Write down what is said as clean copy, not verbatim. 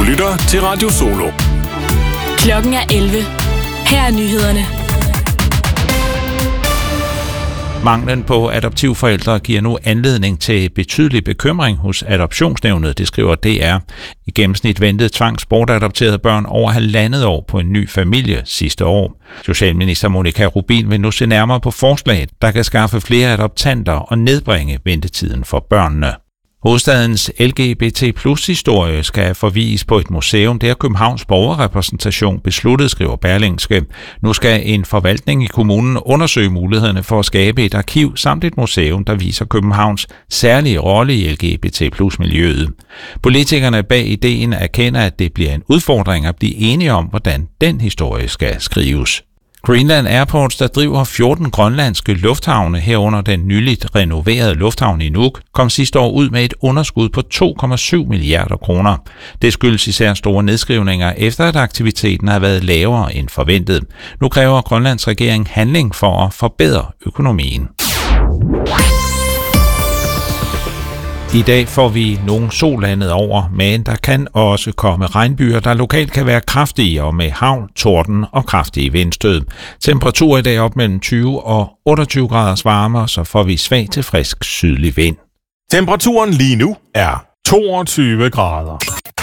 lytter til Radio Solo. Klokken er 11. Her er nyhederne. Manglen på adoptivforældre giver nu anledning til betydelig bekymring hos Adoptionsnævnet, det skriver DR. I gennemsnit ventede tvangsbortadopterede børn over 1,5 år på en ny familie sidste år. Socialminister Monica Rubin vil nu se nærmere på forslaget, der kan skaffe flere adoptanter og nedbringe ventetiden for børnene. Hovedstadens LGBT+-historie skal forvises på et museum. Det har Københavns Borgerrepræsentation besluttet, skriver Berlingske. Nu skal en forvaltning i kommunen undersøge mulighederne for at skabe et arkiv samt et museum, der viser Københavns særlige rolle i LGBT+-miljøet. Politikerne bag ideen erkender, at det bliver en udfordring at blive enige om, hvordan den historie skal skrives. Greenland Airports, der driver 14 grønlandske lufthavne herunder den nyligt renoverede lufthavn i Nuuk, kom sidste år ud med et underskud på 2,7 milliarder kroner. Det skyldes især store nedskrivninger, efter at aktiviteten har været lavere end forventet. Nu kræver Grønlands regering handling for at forbedre økonomien. I dag får vi nogle sol landet over, men der kan også komme regnbyger, der lokalt kan være kraftige og med hagl, torden og kraftige vindstød. Temperatur i dag op mellem 20 og 28 graders varme, så får vi svag til frisk sydlig vind. Temperaturen lige nu er 22 grader.